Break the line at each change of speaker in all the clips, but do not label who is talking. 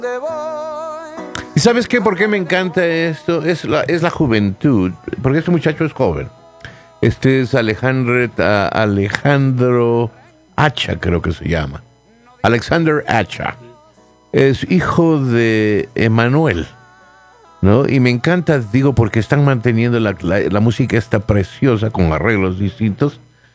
¿Y sabes qué? ¿Por qué me encanta esto? Es la juventud, porque este muchacho es joven. Este es Alejandro Hacha, creo que se llama. Alexander Hacha. Es hijo de Emanuel, ¿no? Y me encanta, digo, porque están manteniendo la música esta preciosa con arreglos distintos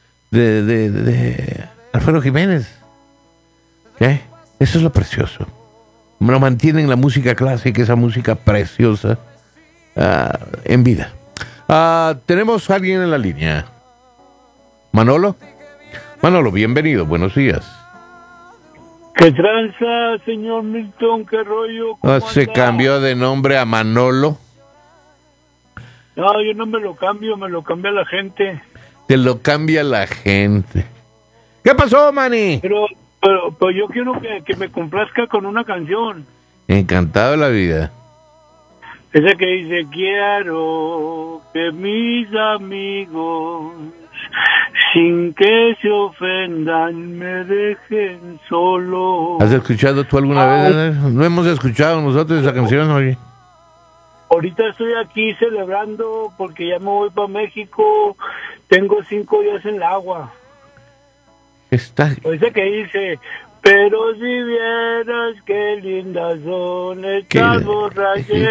de Alfredo Jiménez. ¿Qué? Eso es lo precioso. Lo mantienen la música clásica, esa música preciosa, en vida. Tenemos a alguien en la línea. Manolo. Manolo, bienvenido, buenos días.
¿Qué tranza, señor Milton? ¿Qué rollo?
Se cambió de nombre a Manolo.
No, yo no me lo cambio, me lo cambia la gente.
Te lo cambia la gente. ¿Qué pasó, Manny?
Pero yo quiero que me complazca con una canción.
Encantado de la vida.
Esa que dice, quiero que mis amigos, sin que se ofendan, me dejen solo.
¿Has escuchado tú alguna vez? No hemos escuchado nosotros esa canción, oye.
Ahorita estoy aquí celebrando porque ya me voy para México. Tengo 5 días en el agua.
Está...
Esa que dice, pero si vieras qué lindas son estas borracheras.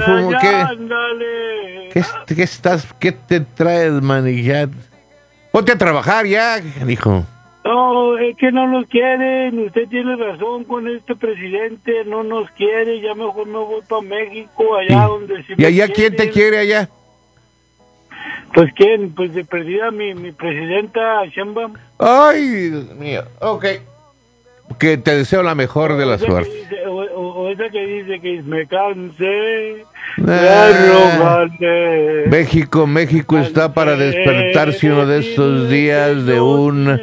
¿Qué te traes, Manny? Ya... Ponte a trabajar ya, dijo.
No, es que no nos quieren. Usted tiene razón con este presidente. No nos quiere. Ya mejor me voy para México, allá donde sí.
¿Y allá quién te quiere allá?
Pues quién, pues de perdida mi presidenta Sheinbaum.
Ay, Dios mío. Ok. Que te deseo la mejor de la suerte.
O esa que dice que me cansé de rogarle.
México está para despertarse uno de estos días de una,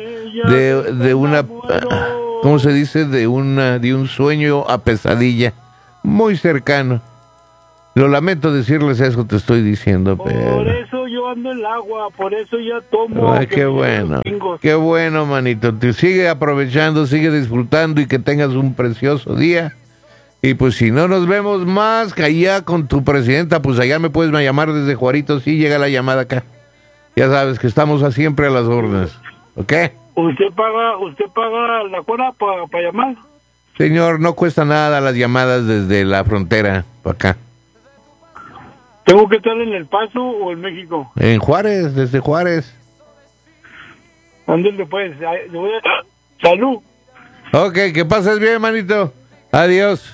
¿cómo se dice? De un sueño a pesadilla muy cercano. Lo lamento decirles eso, te estoy diciendo, pero...
Por eso yo ando en el agua, por eso ya tomo...
Ay, qué bueno, manito. Te sigue aprovechando, sigue disfrutando y que tengas un precioso día. Y pues si no nos vemos más que allá con tu presidenta, pues allá me puedes llamar desde Juarito, sí llega la llamada acá. Ya sabes que estamos siempre a las órdenes, ¿ok?
¿Usted paga la cuota para llamar?
Señor, no cuesta nada las llamadas desde la frontera para acá.
¿Tengo que estar en El Paso o en México?
En Juárez, desde Juárez.
Ándale pues, salud.
Ok, que pases bien, manito. Adiós.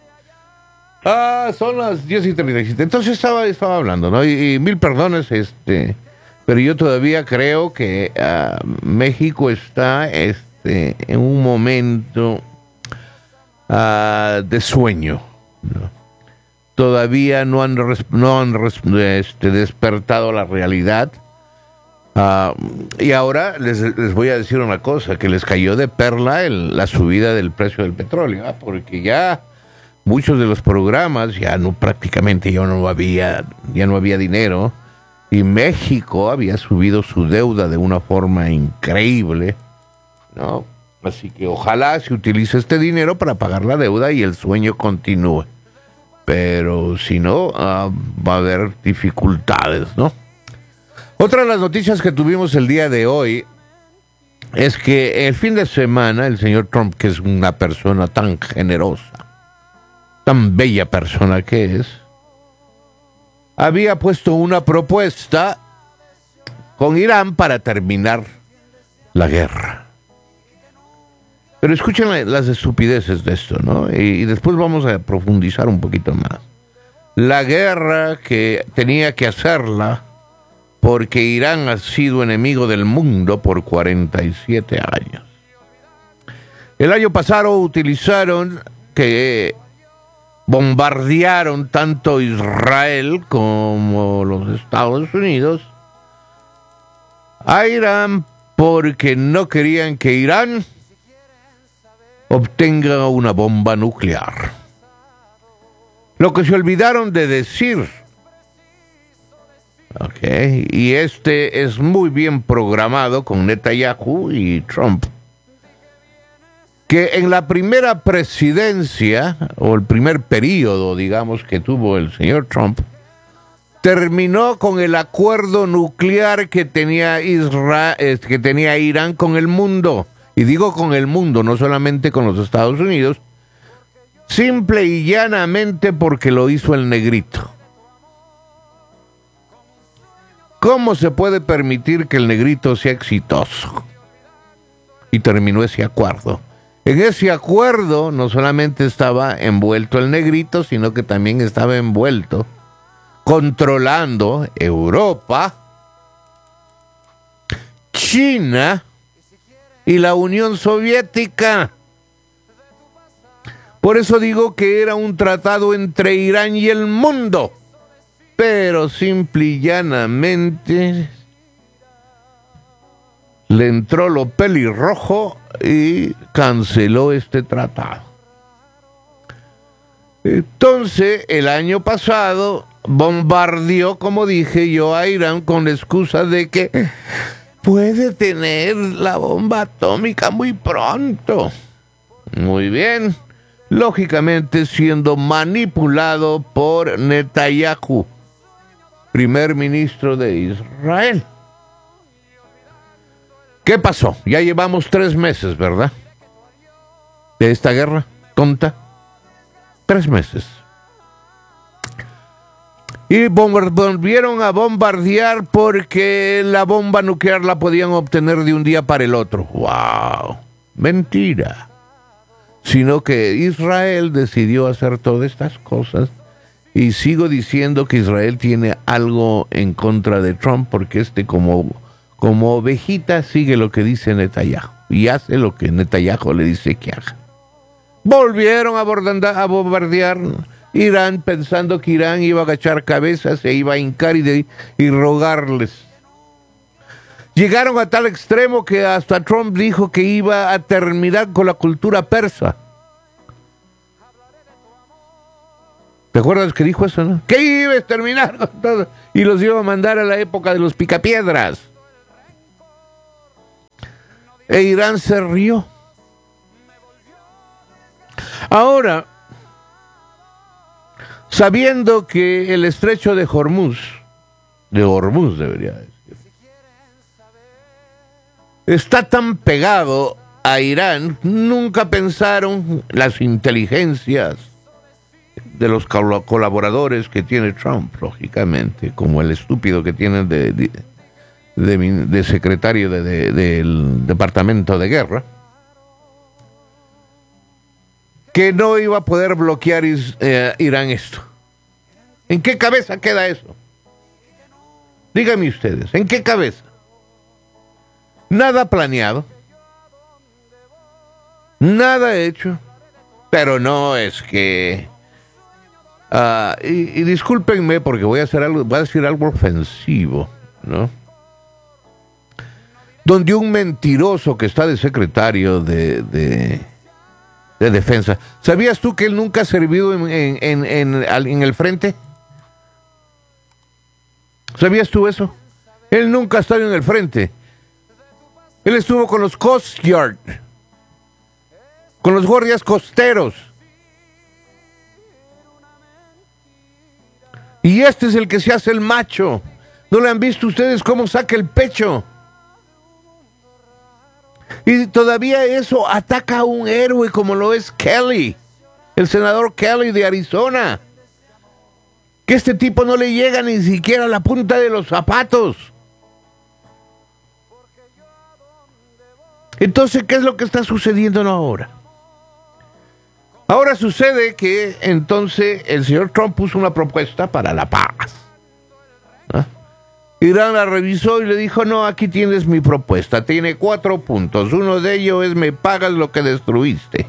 Son las 10:37. Entonces estaba hablando, ¿no? Y mil perdones, pero yo todavía creo que México está en un momento de sueño, ¿no? Todavía no han despertado la realidad. Y ahora les voy a decir una cosa, que les cayó de perla la subida del precio del petróleo, porque ya muchos de los programas prácticamente ya no había dinero, y México había subido su deuda de una forma increíble, ¿no? Así que ojalá se utilice este dinero para pagar la deuda y el sueño continúe. Pero si no, va a haber dificultades, ¿no? Otra de las noticias que tuvimos el día de hoy es que el fin de semana el señor Trump, que es una persona tan generosa, tan bella persona que es, había puesto una propuesta con Irán para terminar la guerra. Pero escuchen las estupideces de esto, ¿no? Y después vamos a profundizar un poquito más. La guerra que tenía que hacerla porque Irán ha sido enemigo del mundo por 47 años. El año pasado bombardearon tanto Israel como los Estados Unidos a Irán porque no querían que Irán obtenga una bomba nuclear. Lo que se olvidaron de decir, y es muy bien programado con Netanyahu y Trump, que en la primera presidencia, o el primer periodo, digamos, que tuvo el señor Trump, terminó con el acuerdo nuclear que tenía Irán con el mundo. Y digo con el mundo, no solamente con los Estados Unidos, simple y llanamente porque lo hizo el negrito. ¿Cómo se puede permitir que el negrito sea exitoso? Y terminó ese acuerdo. En ese acuerdo no solamente estaba envuelto el negrito, sino que también estaba envuelto controlando Europa, China y la Unión Soviética. Por eso digo que era un tratado entre Irán y el mundo. Pero simple y llanamente le entró lo pelirrojo y canceló este tratado. Entonces, el año pasado bombardeó, como dije yo, a Irán con la excusa de que puede tener la bomba atómica muy pronto. Muy bien. Lógicamente siendo manipulado por Netanyahu, primer ministro de Israel. ¿Qué pasó? Ya llevamos 3 meses, ¿verdad? De esta guerra tonta. 3 meses. Y volvieron a bombardear porque la bomba nuclear la podían obtener de un día para el otro. ¡Wow! Mentira. Sino que Israel decidió hacer todas estas cosas. Y sigo diciendo que Israel tiene algo en contra de Trump porque como ovejita sigue lo que dice Netanyahu y hace lo que Netanyahu le dice que haga. Volvieron a bombardear Irán pensando que Irán iba a agachar cabezas, se iba a hincar y rogarles. Llegaron a tal extremo que hasta Trump dijo que iba a terminar con la cultura persa. ¿Te acuerdas que dijo eso, no? Que iba a exterminar con todo y los iba a mandar a la época de los picapiedras. E Irán se rió. Ahora, sabiendo que el estrecho de Hormuz debería decir, está tan pegado a Irán, nunca pensaron las inteligencias de los colaboradores que tiene Trump, lógicamente, como el estúpido que tiene de secretario del Departamento de Guerra, que no iba a poder bloquear Irán esto. ¿En qué cabeza queda eso? Díganme ustedes, ¿en qué cabeza? Nada planeado, nada hecho, pero no es que... y discúlpenme porque voy a decir algo ofensivo, ¿no? Donde un mentiroso que está de secretario de defensa. ¿Sabías tú que él nunca ha servido en el frente? ¿Sabías tú eso? Él nunca ha estado en el frente. Él estuvo con los Coast Guard, con los guardias costeros. Y este es el que se hace el macho. ¿No le han visto ustedes cómo saca el pecho? Y todavía eso ataca a un héroe como lo es Kelly, el senador Kelly de Arizona. Que este tipo no le llega ni siquiera a la punta de los zapatos. Entonces, ¿qué es lo que está sucediendo ahora? Ahora sucede que entonces el señor Trump puso una propuesta para la paz. ¿Ah? Irán la revisó y le dijo, no, aquí tienes mi propuesta, tiene 4 puntos. Uno de ellos es, me pagas lo que destruiste.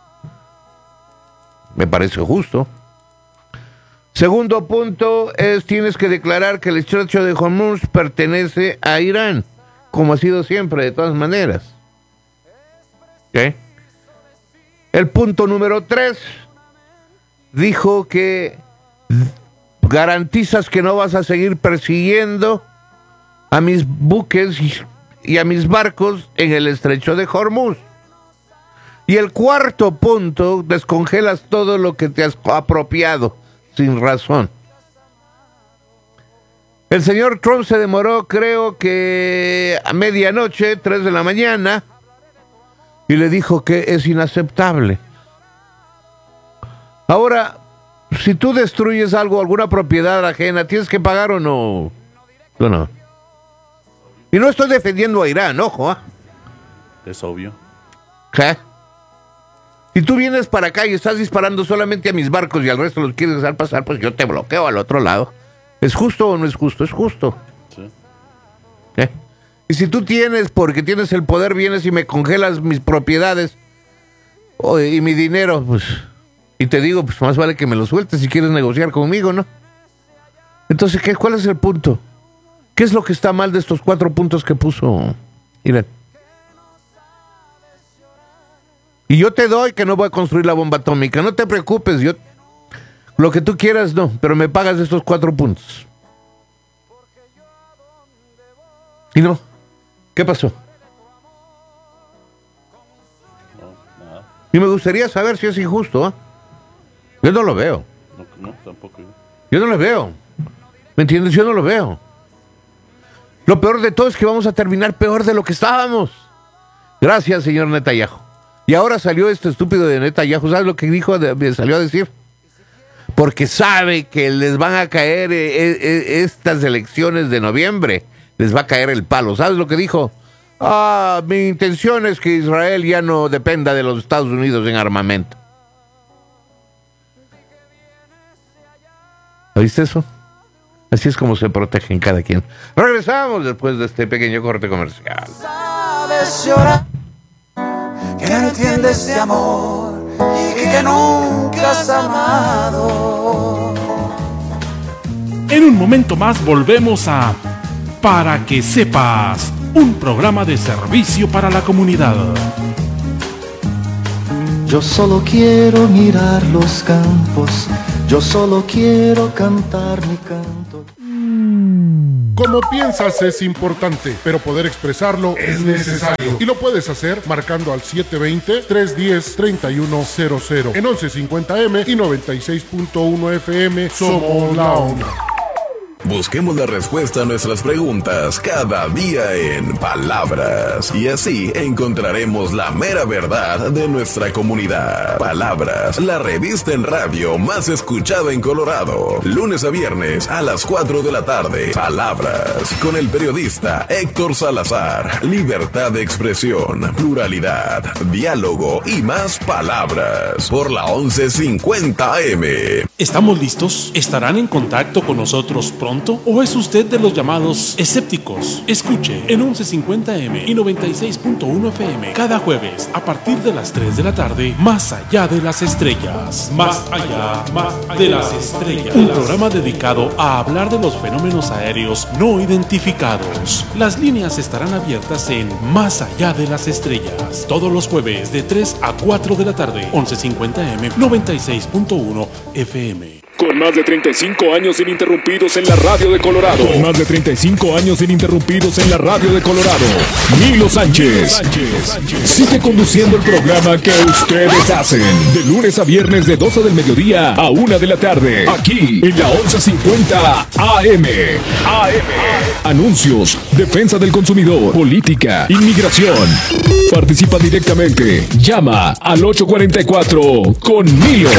Me parece justo. Segundo punto es, tienes que declarar que el estrecho de Hormuz pertenece a Irán, como ha sido siempre, de todas maneras. ¿Ok? El punto número 3 dijo que garantizas que no vas a seguir persiguiendo a mis buques y a mis barcos en el estrecho de Hormuz. Y el cuarto punto, descongelas todo lo que te has apropiado sin razón. El señor Trump se demoró, creo que a medianoche, 3 de la mañana, y le dijo que es inaceptable. Ahora, si tú destruyes algo, alguna propiedad ajena, ¿tienes que pagar o no? No. Y no estoy defendiendo a Irán, ojo.
Es obvio.
¿Qué? Si tú vienes para acá y estás disparando solamente a mis barcos y al resto los quieres dejar pasar, pues yo te bloqueo al otro lado. ¿Es justo o no es justo? Es justo.
Sí.
¿Qué? Y si tú porque tienes el poder, vienes y me congelas mis propiedades y mi dinero, pues, y te digo, pues más vale que me lo sueltes si quieres negociar conmigo, ¿no? Entonces, ¿cuál es el punto? ¿Qué es lo que está mal de estos 4 puntos que puso Irán? Y yo te doy que no voy a construir la bomba atómica, no te preocupes, lo que tú quieras, no, pero me pagas estos 4 puntos. ¿Y no? ¿Qué pasó?
No, nada.
Y me gustaría saber si es injusto, ¿eh? Yo no lo veo.
No, tampoco.
Yo no lo veo. ¿Me entiendes? Yo no lo veo. Lo peor de todo es que vamos a terminar peor de lo que estábamos. Gracias, señor Netanyahu. Y ahora salió este estúpido de Netanyahu. ¿Sabes lo que dijo? Salió a decir. Porque sabe que les van a caer estas elecciones de noviembre. Les va a caer el palo. ¿Sabes lo que dijo? Mi intención es que Israel ya no dependa de los Estados Unidos en armamento. ¿Oíste eso? Así es como se protegen cada quien. Regresamos después de este pequeño corte comercial.
Sabes llorar, que no entiendes de amor y que nunca has amado.
En un momento más volvemos a Para que sepas, un programa de servicio para la comunidad.
Yo solo quiero mirar los campos, yo solo quiero cantar mi canto.
Como piensas es importante, pero poder expresarlo es necesario. Y lo puedes hacer marcando al 720-310-3100 en 1150M y 96.1 FM. Somos la onda.
Busquemos la respuesta a nuestras preguntas cada día en Palabras, y así encontraremos la mera verdad de nuestra comunidad. Palabras, la revista en radio más escuchada en Colorado, lunes a viernes a las 4 de la tarde. Palabras, con el periodista Héctor Salazar. Libertad de expresión, pluralidad, diálogo y más palabras, por la 1150 AM.
¿Estamos listos? ¿Estarán en contacto con nosotros pronto? ¿O es usted de los llamados escépticos? Escuche en 1150M y 96.1 FM cada jueves a partir de las 3 de la tarde, Más allá de las estrellas. Más allá de las estrellas. Un programa dedicado a hablar de los fenómenos aéreos no identificados. Las líneas estarán abiertas en Más allá de las estrellas todos los jueves de 3 a 4 de la tarde, 1150M, 96.1 FM.
Con más de 35 años ininterrumpidos en la radio de Colorado. Con más de 35 años ininterrumpidos en la radio de Colorado. Milo Sánchez. Sigue conduciendo el programa que ustedes hacen. De lunes a viernes de 12 del mediodía a 1 de la tarde. Aquí en la 1150 AM. Anuncios, defensa del consumidor, política, inmigración. Participa directamente. Llama al 844 con Milo.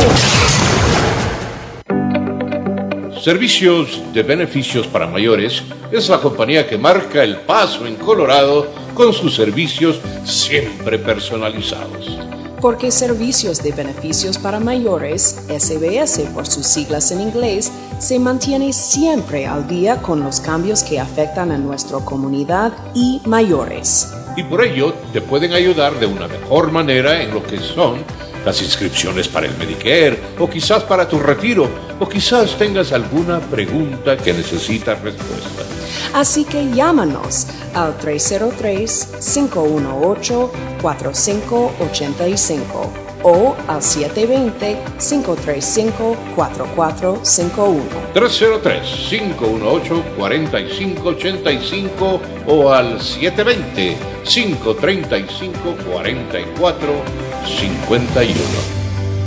Servicios de Beneficios para Mayores es la compañía que marca el paso en Colorado con sus servicios siempre personalizados.
Porque Servicios de Beneficios para Mayores, SBS por sus siglas en inglés, se mantiene siempre al día con los cambios que afectan a nuestra comunidad y mayores.
Y por ello te pueden ayudar de una mejor manera en lo que son las inscripciones para el Medicare, o quizás para tu retiro, o quizás tengas alguna pregunta que necesita respuesta.
Así que llámanos al 303-518-4585 o al 720-535-4451.
303-518-4585 o al 720-535-4451. 51.